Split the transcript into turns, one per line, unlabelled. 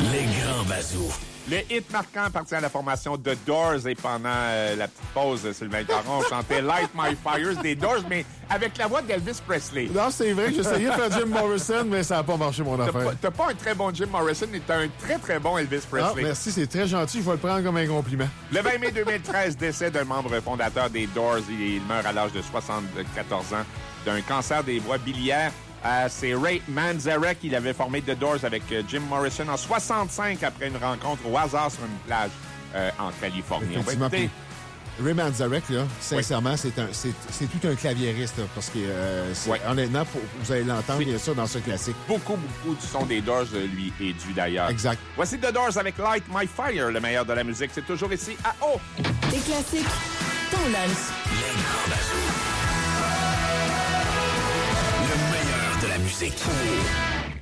Les grands bazous.
Le hit marquant appartient à la formation The Doors et pendant la petite pause, Sylvain Caron chantait Light My Fires des Doors, mais avec la voix d'Elvis Presley.
Non, c'est vrai que j'ai essayé de faire Jim Morrison, mais ça n'a pas marché, mon affaire.
T'as pas un très bon Jim Morrison, mais t'as un très, très bon Elvis
Ah,
Presley.
merci, c'est très gentil. Je vais le prendre comme un compliment.
Le 20 mai 2013, décès d'un membre fondateur des Doors. Il meurt à l'âge de 74 ans d'un cancer des voies biliaires. C'est Ray Manzarek. Il avait formé The Doors avec Jim Morrison en 65 après une rencontre au hasard sur une plage en Californie. On va écouter...
Ray Manzarek, là, sincèrement, c'est tout un claviériste, là, parce que, honnêtement, vous allez l'entendre, bien sûr, dans ce classique.
Beaucoup du son des Doors lui est dû, d'ailleurs.
Exact.
Voici The Doors avec Light My Fire, le meilleur de la musique. C'est toujours ici à O.
Des classiques, ton lunch.
Les grands bazous. Le meilleur de la musique.